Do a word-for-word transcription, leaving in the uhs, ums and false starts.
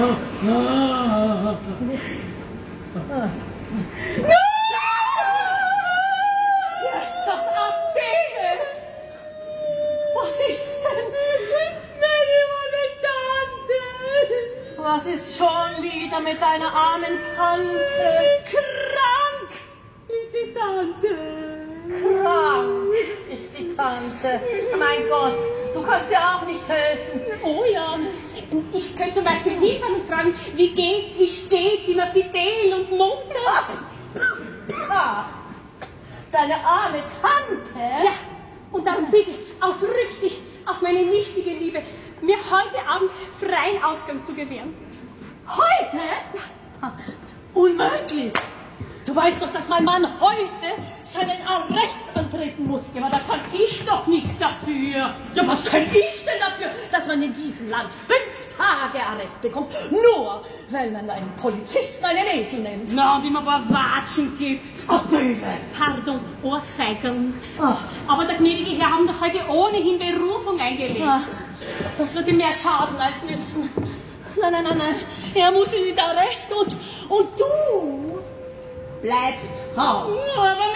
Jesus, Adele! Was ist denn? Meine Tante! Was ist schon wieder mit deiner armen Tante? Krank ist die Tante. Krank ist die Tante. Mein Gott, du kannst ja auch nicht helfen. Oh ja, ich könnte zum Beispiel hinfahren und fragen, wie geht's, wie steht's, immer fidel und munter. Ah, deine arme Tante? Ja, und darum bitte ich, aus Rücksicht auf meine nichtige Liebe, mir heute Abend freien Ausgang zu gewähren. Heute? Ja. Unmöglich. Du weißt doch, dass mein Mann heute seinen Arrest antreten muss. Ja, aber da kann ich doch nichts dafür. Ja, was kann ich denn dafür, dass man in diesem Land fünf Tage Arrest bekommt, nur weil man einen Polizisten einen Esel nennt? Na, und ihm ein paar Watschen gibt. Adele! Pardon, Ohrfeigeln. Ach. Aber der gnädige Herr haben doch heute ohnehin Berufung eingelegt. Ach, das würde mehr schaden als nützen. Nein, nein, nein, nein. Er muss in den Arrest und, und du bleibst Haus. Ja, aber